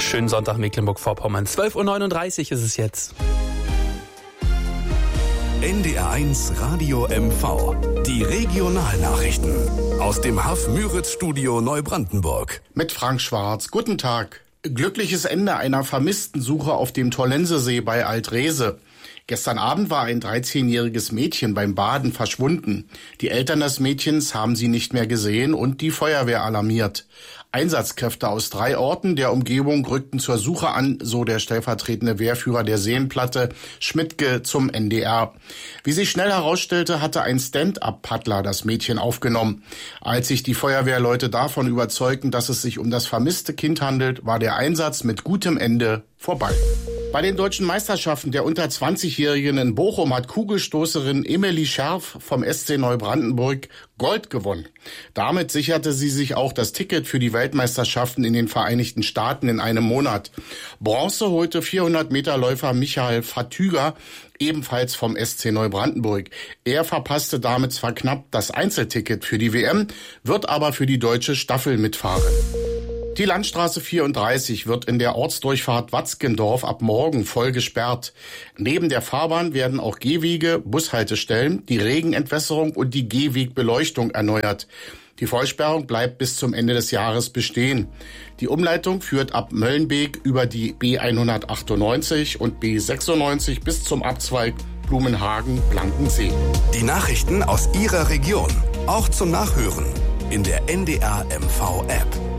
Schönen Sonntag Mecklenburg-Vorpommern. 12:39 Uhr ist es jetzt. NDR1 Radio MV. Die Regionalnachrichten aus dem Haff-Müritz-Studio Neubrandenburg. Mit Frank Schwarz. Guten Tag. Glückliches Ende einer Vermisstensuche auf dem Tollensesee bei Altrese. Gestern Abend war ein 13-jähriges Mädchen beim Baden verschwunden. Die Eltern des Mädchens haben sie nicht mehr gesehen und die Feuerwehr alarmiert. Einsatzkräfte aus 3 Orten der Umgebung rückten zur Suche an, so der stellvertretende Wehrführer der Seenplatte Schmidtke zum NDR. Wie sich schnell herausstellte, hatte ein Stand-up-Paddler das Mädchen aufgenommen. Als sich die Feuerwehrleute davon überzeugten, dass es sich um das vermisste Kind handelt, war der Einsatz mit gutem Ende vorbei. Bei den deutschen Meisterschaften der unter 20-Jährigen in Bochum hat Kugelstoßerin Emilie Scherf vom SC Neubrandenburg Gold gewonnen. Damit sicherte sie sich auch das Ticket für die Weltmeisterschaften in den Vereinigten Staaten in einem Monat. Bronze holte 400-Meter-Läufer Michael Fatüger, ebenfalls vom SC Neubrandenburg. Er verpasste damit zwar knapp das Einzelticket für die WM, wird aber für die deutsche Staffel mitfahren. Die Landstraße 34 wird in der Ortsdurchfahrt Watzgendorf ab morgen voll gesperrt. Neben der Fahrbahn werden auch Gehwege, Bushaltestellen, die Regenentwässerung und die Gehwegbeleuchtung erneuert. Die Vollsperrung bleibt bis zum Ende des Jahres bestehen. Die Umleitung führt ab Möllenbeek über die B198 und B96 bis zum Abzweig Blumenhagen-Blankensee. Die Nachrichten aus Ihrer Region, auch zum Nachhören in der NDR MV App.